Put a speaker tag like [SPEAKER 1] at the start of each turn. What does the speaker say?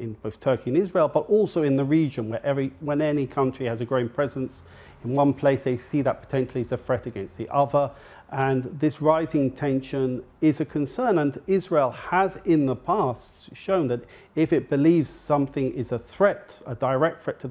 [SPEAKER 1] in both Turkey and Israel, but also in the region, where when any country has a growing presence in one place, they see that potentially as a threat against the other. And this rising tension is a concern, and Israel has in the past shown that if it believes something is a threat, a direct threat to